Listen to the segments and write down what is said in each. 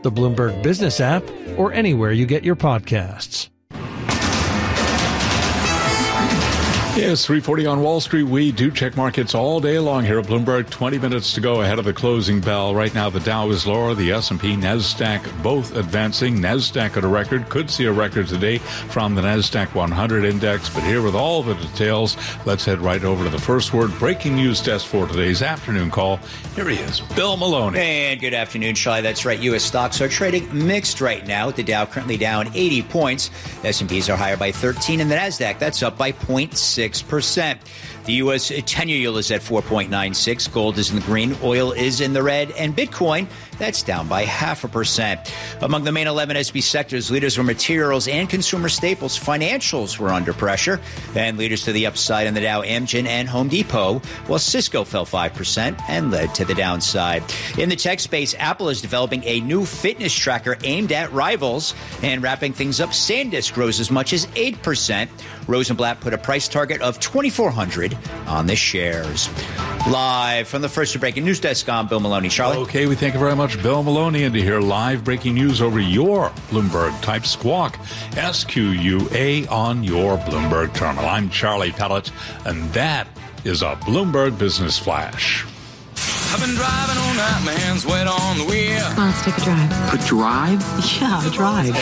the Bloomberg Business app, or anywhere you get your podcasts. Yes, 3:40 on Wall Street. We do check markets all day long here at Bloomberg. 20 minutes to go ahead of the closing bell. Right now, the Dow is lower. The S&P, NASDAQ, both advancing. NASDAQ at a record. Could see a record today from the NASDAQ 100 index. But here with all the details, let's head right over to the First Word breaking news desk for today's afternoon call. Here he is, Bill Maloney. And good afternoon, Shai. That's right. U.S. stocks are trading mixed right now, with the Dow currently down 80 points. S&Ps are higher by 13, and the NASDAQ, that's up by 0.6%. The U.S. 10-year yield is at 4.96. Gold is in the green. Oil is in the red. And Bitcoin, that's down by 0.5%. Among the main 11 SB sectors, leaders were materials and consumer staples. Financials were under pressure. And leaders to the upside in the Dow, Amgen and Home Depot, while Cisco fell 5% and led to the downside. In the tech space, Apple is developing a new fitness tracker aimed at rivals. And wrapping things up, SanDisk rose as much as 8%. Rosenblatt put a price target of $2,400 on the shares. Live from the First Breaking News Desk, I'm Bill Maloney. Charlie? Okay, we thank you very much, Bill Maloney. And to hear live breaking news over your Bloomberg, type SQUAWK, SQUA, on your Bloomberg terminal. I'm Charlie Pellet, and that is a Bloomberg Business Flash. I've been driving all night, my hands wet on the wheel. Come on, let's take a drive. A drive? Yeah, a drive.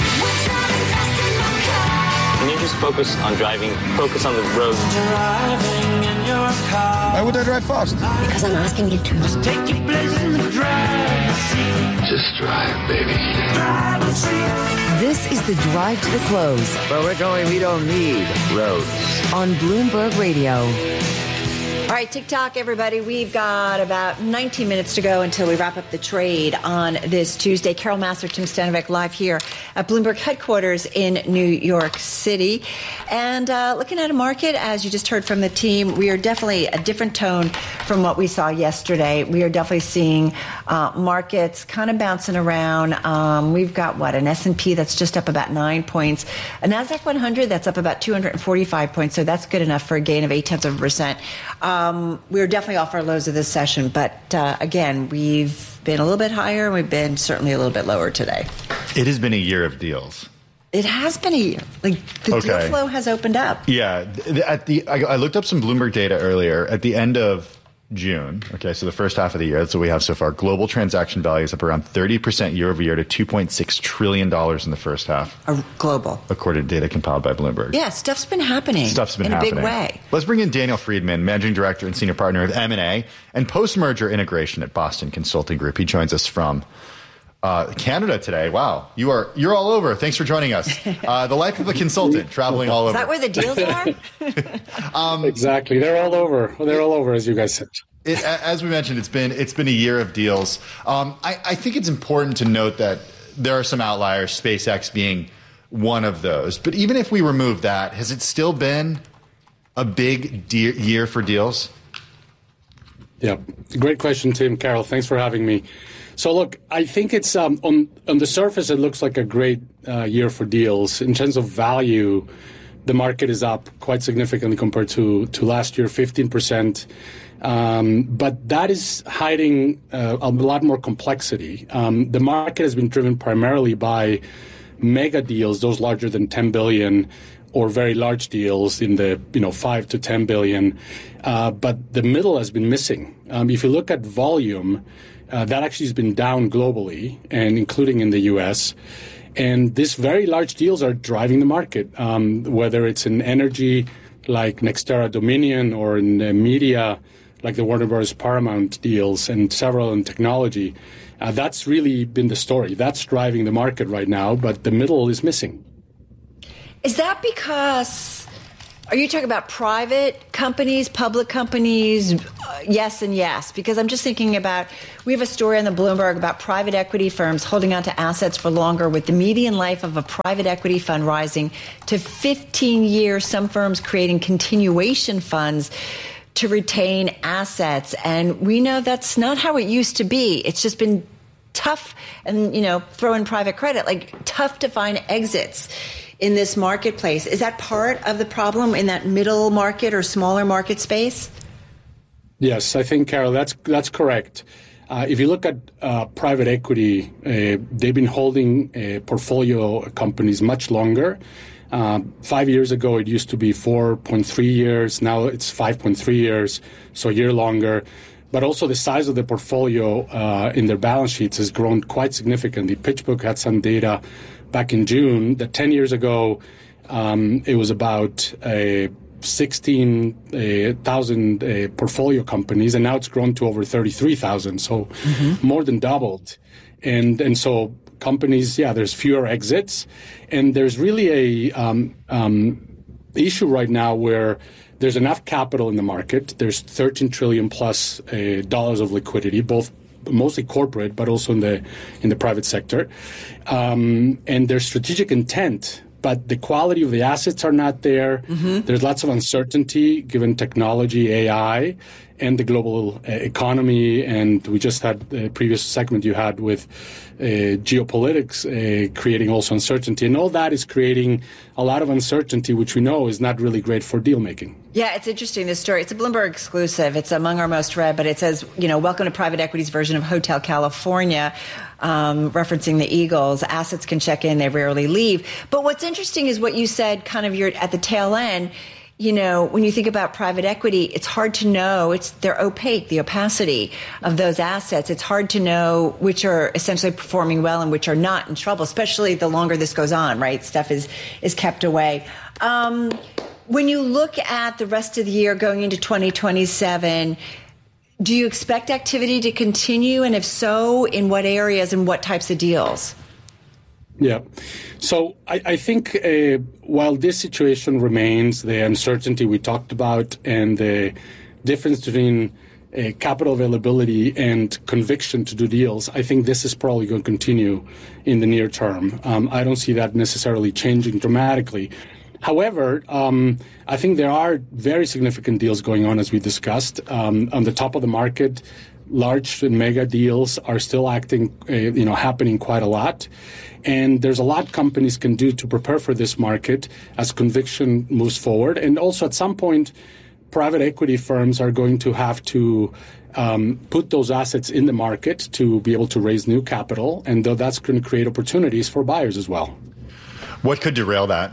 Can you just focus on driving? Focus on the road. Driving in your car. Why would I drive fast? Because I'm asking you to. Just take your place in the driver's seat. Just drive, baby. Driver's seat. This is the Drive to the Close. Where we're going, we don't need roads. On Bloomberg Radio. All right, TikTok, everybody. We've got about 19 minutes to go until we wrap up the trade on this Tuesday. Carol Massar, Tim Stanovic, live here at Bloomberg headquarters in New York City. And looking at a market, as you just heard from the team, we are definitely a different tone from what we saw yesterday. We are definitely seeing markets kind of bouncing around. We've got, an S&P that's just up about 9 points. A NASDAQ 100 that's up about 245 points, so that's good enough for a gain of 0.8%. We're definitely off our lows of this session, but again, we've been a little bit higher and we've been certainly a little bit lower today. It has been a year of deals. It has been a year. Like the deal flow has opened up. Yeah. I looked up some Bloomberg data earlier. At the end of June, so the first half of the year, that's what we have so far. Global transaction value is up around 30% year over year to $2.6 trillion in the first half. Global. According to data compiled by Bloomberg. Yeah, stuff's been happening. In a big way. Let's bring in Daniel Friedman, Managing Director and Senior Partner of M&A and Post-Merger Integration at Boston Consulting Group. He joins us from Canada today. Wow. You're all over. Thanks for joining us. The life of a consultant, traveling all over. Is that where the deals are? Exactly. They're all over. They're all over, as you guys said. As we mentioned, it's been a year of deals. I think it's important to note that there are some outliers, SpaceX being one of those. But even if we remove that, has it still been a big year for deals? Yeah. Great question, Tim. Carol, thanks for having me. So, look, I think it's on the surface, it looks like a great year for deals. In terms of value, the market is up quite significantly compared to last year, 15%. But that is hiding a lot more complexity. The market has been driven primarily by mega deals, those larger than 10 billion, or very large deals in the 5 to 10 billion. But the middle has been missing. If you look at volume, that actually has been down globally, and including in the U.S. And these very large deals are driving the market, whether it's in energy like NextEra Dominion or in media like the Warner Bros. Paramount deals and several in technology. That's really been the story. That's driving the market right now, but the middle is missing. Is that because, are you talking about private companies, public companies? Yes and yes, because I'm just thinking about, we have a story on the Bloomberg about private equity firms holding on to assets for longer, with the median life of a private equity fund rising to 15 years. Some firms creating continuation funds to retain assets. And we know that's not how it used to be. It's just been tough, and, throw in private credit, tough to find exits in this marketplace. Is that part of the problem in that middle market or smaller market space? Yes, I think, Carol, that's correct. If you look at private equity, they've been holding portfolio companies much longer. 5 years ago, it used to be 4.3 years. Now it's 5.3 years, so a year longer. But also the size of the portfolio in their balance sheets has grown quite significantly. PitchBook had some data back in June that 10 years ago, it was about 16,000 portfolio companies, and now it's grown to over 33,000, so more than doubled. And so companies, there's fewer exits, and there's really a issue right now where there's enough capital in the market. There's $13 trillion plus dollars of liquidity, both mostly corporate, but also in the private sector, and there's strategic intent. But the quality of the assets are not there. There's lots of uncertainty given technology, AI, and the global economy. And we just had the previous segment you had with geopolitics creating also uncertainty. And all that is creating a lot of uncertainty, which we know is not really great for deal making. Yeah, it's interesting, this story. It's a Bloomberg exclusive. It's among our most read, but it says, welcome to private equity's version of Hotel California, referencing the Eagles. Assets can check in, they rarely leave. But what's interesting is what you said, kind of you're at the tail end. When you think about private equity, it's hard to know. They're opaque, the opacity of those assets. It's hard to know which are essentially performing well and which are not in trouble, especially the longer this goes on, right? Stuff is kept away. When you look at the rest of the year going into 2027, do you expect activity to continue? And if so, in what areas and what types of deals? Yeah. So I think while this situation remains, the uncertainty we talked about and the difference between capital availability and conviction to do deals, I think this is probably going to continue in the near term. I don't see that necessarily changing dramatically. However, I think there are very significant deals going on, as we discussed. On the top of the market, large and mega deals are still happening quite a lot. And there's a lot companies can do to prepare for this market as conviction moves forward. And also at some point, private equity firms are going to have to put those assets in the market to be able to raise new capital. And that's going to create opportunities for buyers as well. What could derail that?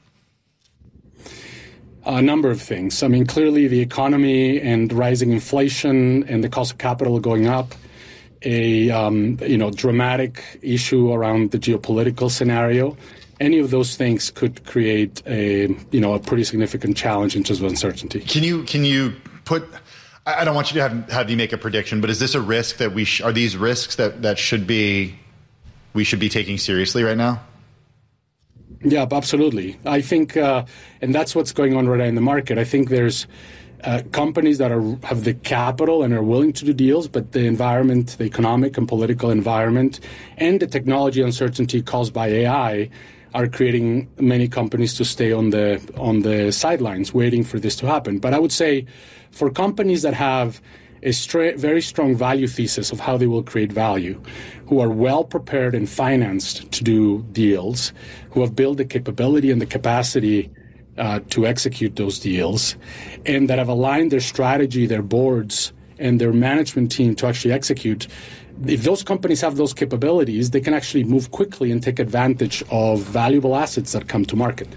A number of things. I mean, clearly the economy and rising inflation and the cost of capital going up, a dramatic issue around the geopolitical scenario. Any of those things could create a pretty significant challenge in terms of uncertainty. Can you put? I don't want you to have you make a prediction, but is this a risk that are these risks that we should be taking seriously right now? Yeah, absolutely. I think, and that's what's going on right now in the market. I think there's companies that have the capital and are willing to do deals, but the environment, the economic and political environment, and the technology uncertainty caused by AI are creating many companies to stay on the sidelines, waiting for this to happen. But I would say, for companies that have a very strong value thesis of how they will create value, who are well prepared and financed to do deals, who have built the capability and the capacity to execute those deals, and that have aligned their strategy, their boards, and their management team to actually execute. If those companies have those capabilities, they can actually move quickly and take advantage of valuable assets that come to market.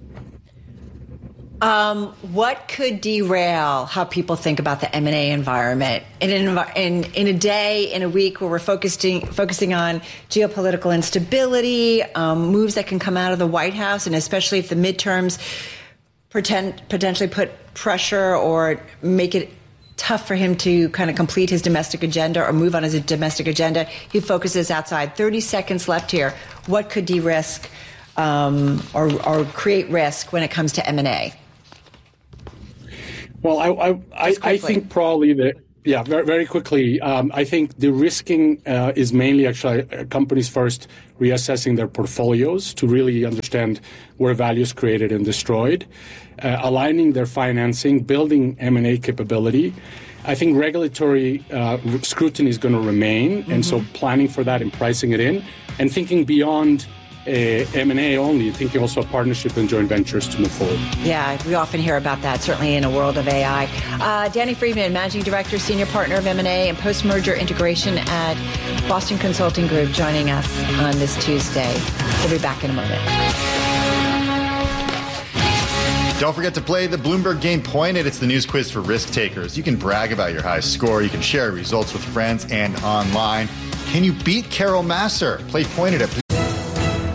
What could derail how people think about the M&A environment in a day, in a week where we're focusing on geopolitical instability, moves that can come out of the White House, and especially if the midterms potentially put pressure or make it tough for him to kind of complete his domestic agenda or move on his domestic agenda? He focuses outside. 30 seconds left here. What could de-risk or create risk when it comes to M&A? Well, I think probably that, very, very quickly, I think the risking is mainly actually companies first reassessing their portfolios to really understand where value is created and destroyed, aligning their financing, building M&A capability. I think regulatory scrutiny is going to remain, and so planning for that and pricing it in, and thinking beyond M&A only, thinking also of partnership and joint ventures to move forward. Yeah, we often hear about that, certainly in a world of AI. Danny Friedman, Managing Director, Senior Partner of M&A and Post-Merger Integration at Boston Consulting Group, joining us on this Tuesday. We'll be back in a moment. Don't forget to play the Bloomberg Game Pointed. It's the news quiz for risk takers. You can brag about your high score. You can share results with friends and online. Can you beat Carol Massar? Play Pointed at